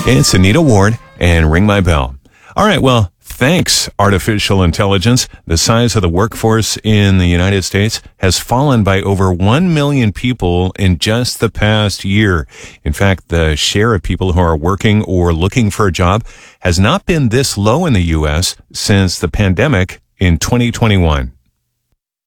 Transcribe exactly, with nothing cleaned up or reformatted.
It's Anita Ward and Ring My Bell. All right, well, thanks, artificial intelligence. The size of the workforce in the United States has fallen by over one million people in just the past year. In fact, the share of people who are working or looking for a job has not been this low in the U S since the pandemic in twenty twenty-one.